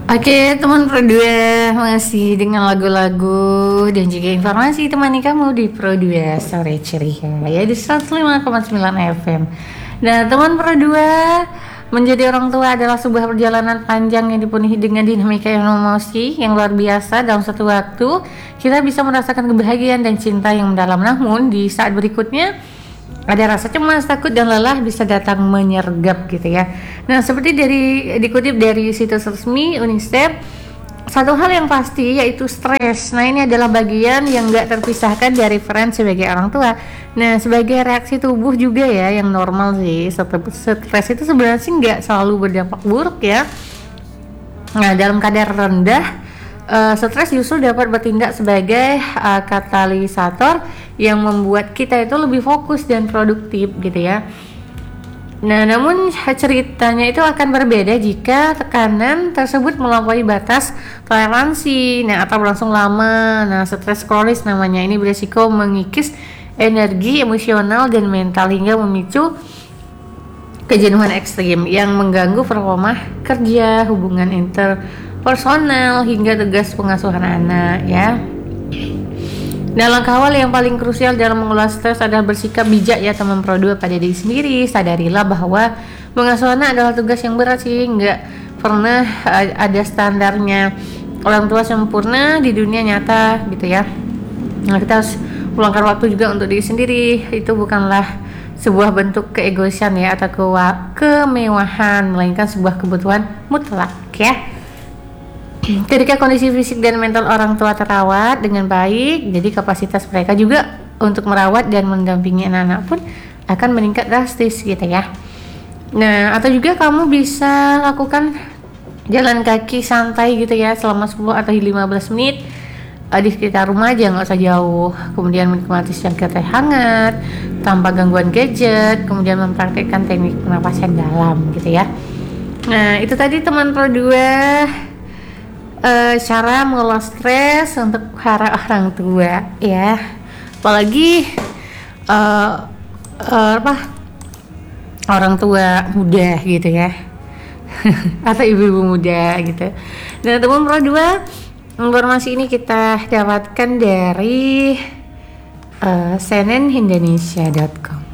Oke, teman Pro 2 masih dengan lagu-lagu dan juga informasi temani kamu di Pro 2 Sore Ceria ya di 105,9 FM. Nah, teman Pro 2, menjadi orang tua adalah sebuah perjalanan panjang yang dipenuhi dengan dinamika yang emosi yang luar biasa. Dalam satu waktu, kita bisa merasakan kebahagiaan dan cinta yang mendalam. Namun, di saat berikutnya ada rasa cemas, takut, dan lelah bisa datang menyergap gitu ya. Nah, seperti dikutip dari situs resmi UNICEF, satu hal yang pasti yaitu stres. Nah, ini adalah bagian yang gak terpisahkan dari peran sebagai orang tua. Nah, sebagai reaksi tubuh juga ya, yang normal sih. Stres itu sebenarnya sih gak selalu berdampak buruk ya. Nah, dalam kadar rendah, stres justru dapat bertindak sebagai katalisator yang membuat kita itu lebih fokus dan produktif gitu ya. Nah, namun ceritanya itu akan berbeda jika tekanan tersebut melampaui batas toleransi, atau berlangsung lama. Nah, stres kronis namanya ini beresiko mengikis energi emosional dan mental hingga memicu kejenuhan ekstrim yang mengganggu performa kerja, hubungan interpersonal, hingga tugas pengasuhan anak ya. Nah, langkah awal yang paling krusial dalam mengelola stres adalah bersikap bijak ya teman Pro 2 pada diri sendiri. Sadarilah bahwa mengasuh anak adalah tugas yang berat sih, nggak pernah ada standarnya orang tua sempurna di dunia nyata gitu ya. Nah, kita harus meluangkan waktu juga untuk diri sendiri. Itu bukanlah sebuah bentuk keegoisan ya atau kemewahan, melainkan sebuah kebutuhan mutlak ya. Ketika kondisi fisik dan mental orang tua terawat dengan baik, jadi kapasitas mereka juga untuk merawat dan mendampingi anak-anak pun akan meningkat drastis gitu ya. Nah, atau juga kamu bisa lakukan jalan kaki santai gitu ya selama 10 atau 15 menit di sekitar rumah aja, nggak usah jauh. Kemudian menikmati secangkir teh hangat tanpa gangguan gadget, kemudian mempraktikkan teknik pernapasan dalam gitu ya. Nah, itu tadi teman Pro 2 cara mengelola stres untuk para orang tua ya, apalagi orang tua muda gitu ya atau ibu-ibu muda gitu. Dan teman Pro 2, informasi ini kita dapatkan dari cnnindonesia.com.